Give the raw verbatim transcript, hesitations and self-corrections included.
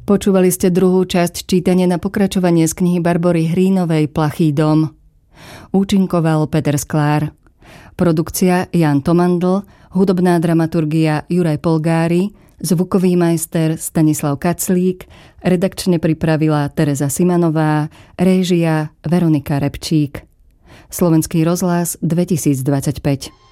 Počúvali ste druhú časť čítania na pokračovanie z knihy Barbory Hrínovej Plachý dom. Účinkoval Peter Sklár. Produkcia Jan Tomandl, hudobná dramaturgia Juraj Polgári, zvukový majster Stanislav Kaclík, redakčne pripravila Tereza Simanová, réžia Veronika Repčík. Slovenský rozhlas dvetisícdvadsaťpäť.